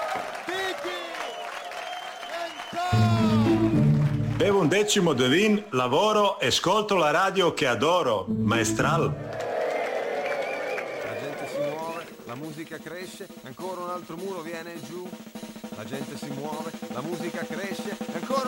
Bevo un decimo di vin, lavoro e ascolto la radio che adoro, Maestral. La gente si muove, la musica cresce, ancora un altro muro viene giù. La gente si muove, la musica cresce, ancora